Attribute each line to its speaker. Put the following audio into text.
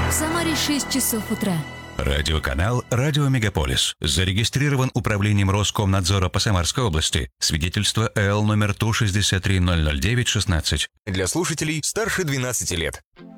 Speaker 1: В Самаре 6 часов утра.
Speaker 2: Радиоканал «Радио Мегаполис». Зарегистрирован управлением Роскомнадзора по Самарской области. Свидетельство ЭЛ номер ТУ 6300916.
Speaker 3: Для слушателей старше 12 лет.